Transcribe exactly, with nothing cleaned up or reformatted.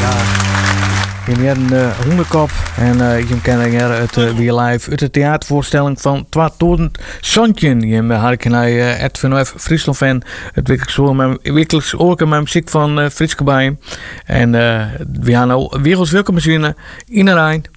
Je hebt een uh, hondenkop en uh, je kent het uh, weer live uit de theatervoorstelling van tweeduizend zeventien. Je had ik naar uh, Ed van F Friesland fan. Het wekelijks ook met muziek van uh, Fritske bij. En uh, we gaan nou werelds welke machine in de Rijn.